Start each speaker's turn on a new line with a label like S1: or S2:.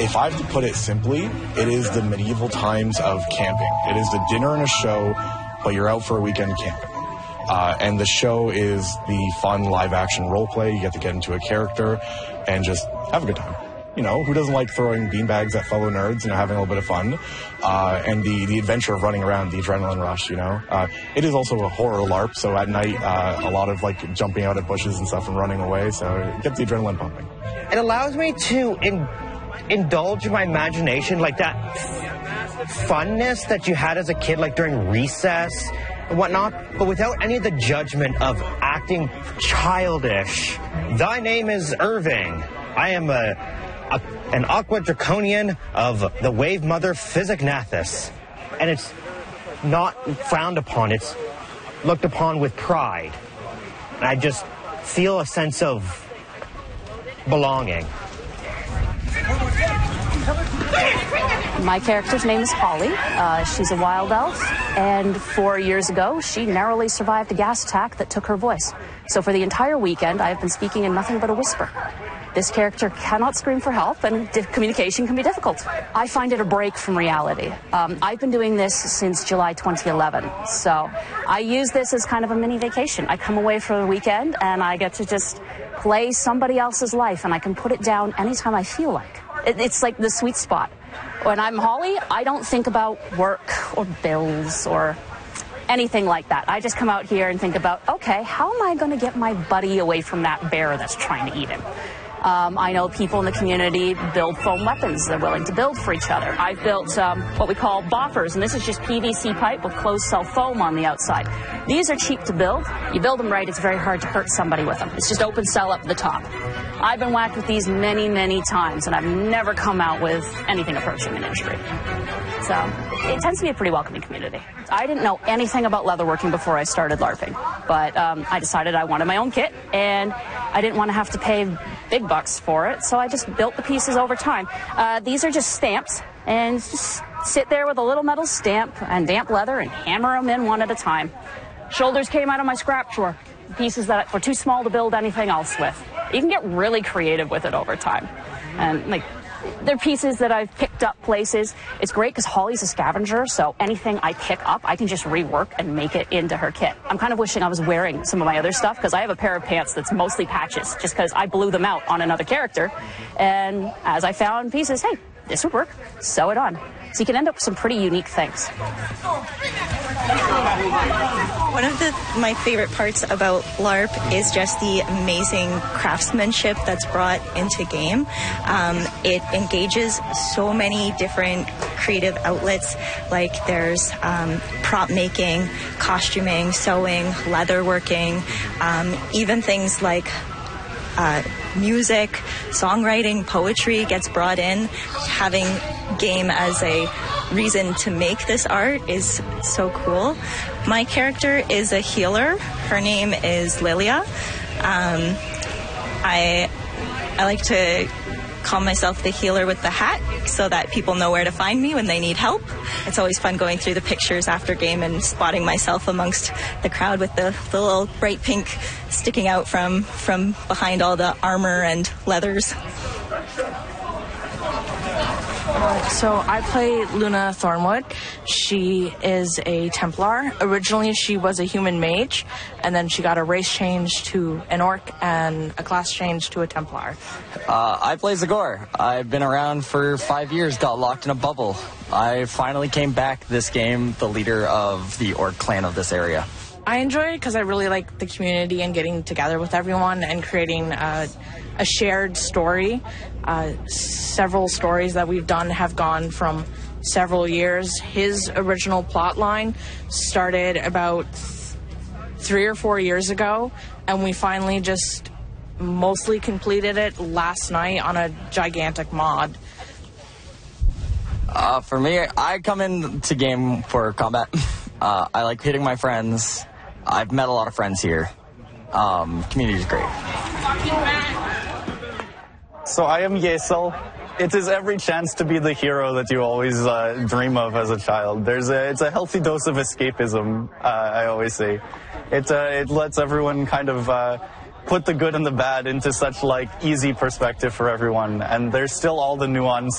S1: If I have to put it simply, it is the medieval times of camping. It is the dinner and a show, but you're out for a weekend camping. And the show is the fun live-action role play. You get to get into a character and just have a good time. You know, who doesn't like throwing beanbags at fellow nerds, having a little bit of fun, and the adventure of running around, the adrenaline rush, It is also a horror LARP, so at night, a lot of, jumping out at bushes and stuff and running away, so it gets the adrenaline pumping.
S2: It allows me to indulge my imagination, like that funness that you had as a kid, like during recess and whatnot, but without any of the judgment of acting childish. Thy name is Irving. I am an Aqua Draconian of the Wave Mother Physignathus. And it's not frowned upon, it's looked upon with pride. And I just feel a sense of belonging.
S3: My character's name is Holly. She's a wild elf, and 4 years ago, she narrowly survived a gas attack that took her voice. So for the entire weekend, I have been speaking in nothing but a whisper. This character cannot scream for help, and communication can be difficult. I find it a break from reality. I've been doing this since July 2011, so I use this as kind of a mini vacation. I come away for the weekend, and I get to just play somebody else's life, and I can put it down anytime I feel like. It's like the sweet spot. When I'm Holly, I don't think about work or bills or anything like that. I just come out here and think about, okay, how am I going to get my buddy away from that bear that's trying to eat him? I know people in the community build foam weapons. They're willing to build for each other. I've built what we call boffers, and this is just PVC pipe with closed cell foam on the outside. These are cheap to build. You build them right, it's very hard to hurt somebody with them. It's just open cell up the top. I've been whacked with these many, many times, and I've never come out with anything approaching an injury. So it tends to be a pretty welcoming community. I didn't know anything about leatherworking before I started LARPing, but I decided I wanted my own kit, and I didn't want to have to pay big bucks for it, so I just built the pieces over time. These are just stamps, and just sit there with a little metal stamp and damp leather and hammer them in one at a time. Shoulders came out of my scrap drawer, pieces that were too small to build anything else with. You can get really creative with it over time. And they're pieces that I've picked up places. It's great because Holly's a scavenger, so anything I pick up, I can just rework and make it into her kit. I'm kind of wishing I was wearing some of my other stuff because I have a pair of pants that's mostly patches just because I blew them out on another character. And as I found pieces, hey, this would work, sew it on. So you can end up with some pretty unique things.
S4: One of my favorite parts about LARP is just the amazing craftsmanship that's brought into game. It engages so many different creative outlets, like there's prop making, costuming, sewing, leatherworking, even things like music, songwriting, poetry gets brought in. Having game as a reason to make this art is so cool. My character is a healer. Her name is Lilia. I like to call myself the healer with the hat so that people know where to find me when they need help. It's always fun going through the pictures after game and spotting myself amongst the crowd with the little bright pink sticking out from behind all the armor and leathers.
S5: So I play Luna Thornwood. She is a Templar. Originally she was a human mage, and then she got a race change to an orc and a class change to a Templar.
S6: I play Zagor. I've been around for 5 years, got locked in a bubble. I finally came back this game, the leader of the orc clan of this area.
S5: I enjoy it because I really like the community and getting together with everyone and creating a shared story. Several stories that we've done have gone from several years. His original plot line started about 3 or 4 years ago, and we finally just mostly completed it last night on a gigantic mod.
S6: For me, I come into game for combat. I like hitting my friends. I've met a lot of friends here. Community is great.
S7: So I am Yesel. It is every chance to be the hero that you always dream of as a child. It's a healthy dose of escapism, I always say. It lets everyone kind of put the good and the bad into such easy perspective for everyone. And there's still all the nuance